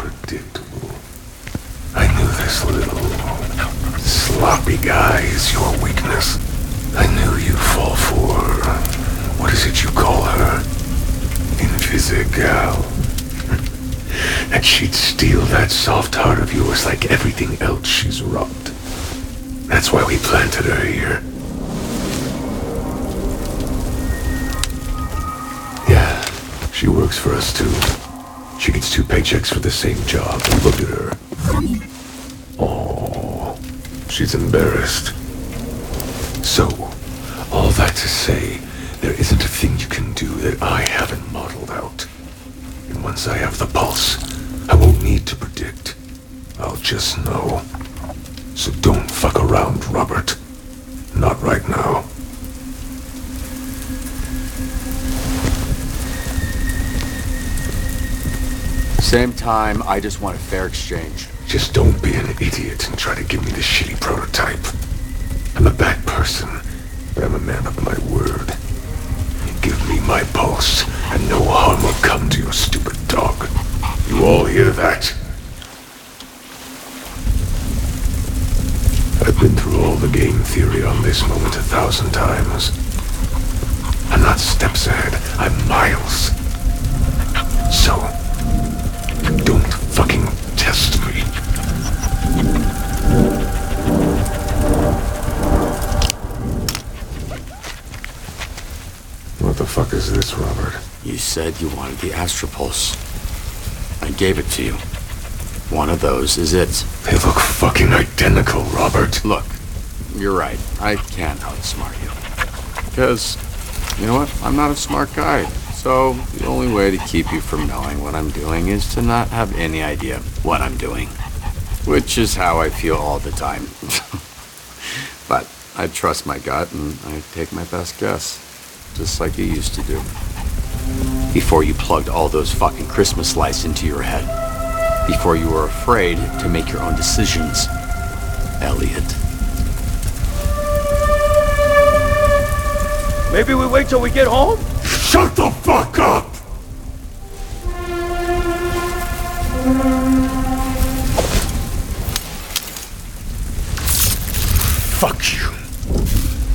predictable. I knew this little sloppy guy is your weakness. I knew you'd fall for, what is it you call her? Invisigal. And she'd steal that soft heart of yours like everything else she's robbed. That's why we planted her here. Yeah, she works for us too. She gets 2 paychecks for the same job. Look at her. Oh, she's embarrassed. So, all that to say, there isn't a thing you can do that I haven't modeled out. And once I have the pulse, I won't need to predict. I'll just know. So don't fuck around, Robert. Not right now. Same time, I just want a fair exchange. Just don't be an idiot and try to give me the shitty prototype. I'm a bad person, but I'm a man of my word. Give me my pulse, and no harm will come to your stupid dog. You all hear that? I've been through all the game theory on this moment 1,000 times. I'm not steps ahead, I'm miles. So, don't fucking test me. What the fuck is this, Robert? You said you wanted the Astropulse. I gave it to you. One of those is it. They look fucking identical, Robert. Look, you're right. I can't outsmart you. Because, you know what? I'm not a smart guy. So, the only way to keep you from knowing what I'm doing is to not have any idea what I'm doing. Which is how I feel all the time. But I trust my gut and I take my best guess. Just like you used to do. Before you plugged all those fucking Christmas lights into your head. Before you were afraid to make your own decisions. Elliot. Maybe we wait till we get home? Shut the fuck up!